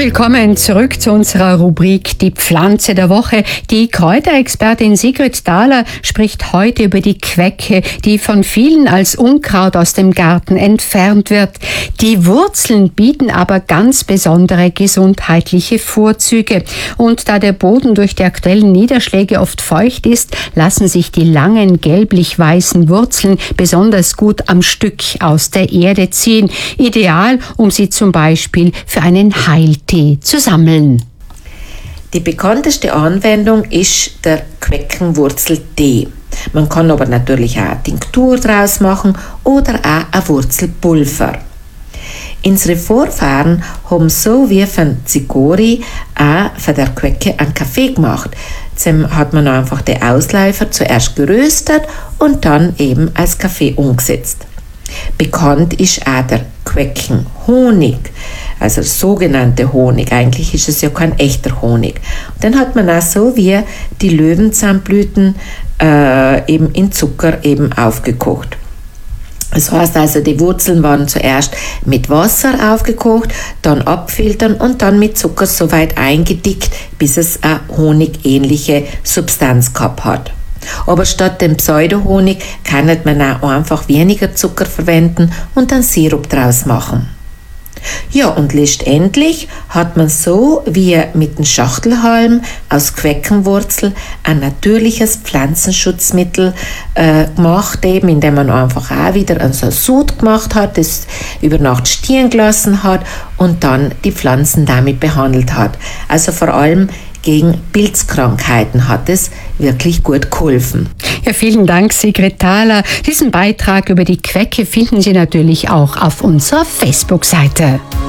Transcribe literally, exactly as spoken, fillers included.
Willkommen zurück zu unserer Rubrik Die Pflanze der Woche. Die Kräuterexpertin Sigrid Thaler spricht heute über die Quecke, die von vielen als Unkraut aus dem Garten entfernt wird. Die Wurzeln bieten aber ganz besondere gesundheitliche Vorzüge. Und da der Boden durch die aktuellen Niederschläge oft feucht ist, lassen sich die langen gelblich-weißen Wurzeln besonders gut am Stück aus der Erde ziehen. Ideal, um sie zum Beispiel für einen Heiltee zu sammeln. Die bekannteste Anwendung ist der Queckenwurzeltee. Man kann aber natürlich auch eine Tinktur draus machen oder auch ein Wurzelpulver. Unsere Vorfahren haben so wie von Zigori auch von der Quecke einen Kaffee gemacht. Dann hat man einfach die Ausläufer zuerst geröstet und dann eben als Kaffee umgesetzt. Bekannt ist auch der Queckenhonig, also sogenannte Honig. Eigentlich ist es ja kein echter Honig. Und dann hat man auch so wie die Löwenzahnblüten äh, eben in Zucker eben aufgekocht. Das heißt also, die Wurzeln waren zuerst mit Wasser aufgekocht, dann abfiltern und dann mit Zucker so weit eingedickt, bis es eine honigähnliche Substanz gehabt hat. Aber statt dem Pseudohonig kann man auch einfach weniger Zucker verwenden und dann Sirup draus machen. Ja, und letztendlich hat man so wie mit dem Schachtelhalm aus Queckenwurzel ein natürliches Pflanzenschutzmittel äh, gemacht, eben indem man einfach auch wieder ein so Sud gemacht hat, das über Nacht stehen gelassen hat und dann die Pflanzen damit behandelt hat. Also vor allem gegen Pilzkrankheiten hat es wirklich gut geholfen. Ja, vielen Dank, Sigrid Thaler. Diesen Beitrag über die Quecke finden Sie natürlich auch auf unserer Facebook-Seite.